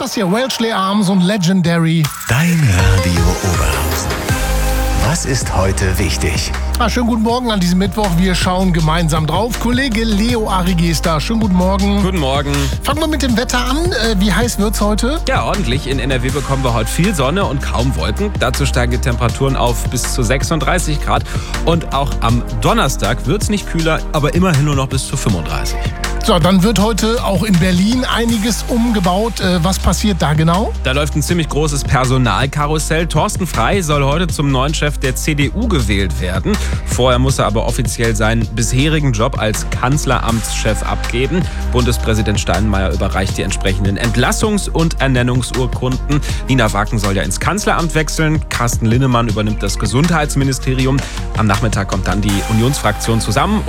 das hier? Wellesley Arms und Legendary. Dein Radio Oberhausen. Was ist heute wichtig? Schönen guten Morgen an diesem Mittwoch. Wir schauen gemeinsam drauf. Kollege Leo Arrighi ist da. Schönen guten Morgen. Guten Morgen. Fangen wir mit dem Wetter an. Wie heiß wird's heute? Ja, ordentlich. In NRW bekommen wir heute viel Sonne und kaum Wolken. Dazu steigen die Temperaturen auf bis zu 36 Grad. Und auch am Donnerstag wird's nicht kühler, aber immerhin nur noch bis zu 35. So, dann wird heute auch in Berlin einiges umgebaut. Was passiert da genau? Da läuft ein ziemlich großes Personalkarussell. Thorsten Frey soll heute zum neuen Chef der CDU gewählt werden. Vorher muss er aber offiziell seinen bisherigen Job als Kanzleramtschef abgeben. Bundespräsident Steinmeier überreicht die entsprechenden Entlassungs- und Ernennungsurkunden. Nina Waken soll ja ins Kanzleramt wechseln. Carsten Linnemann übernimmt das Gesundheitsministerium. Am Nachmittag kommt dann die Unionsfraktion zusammen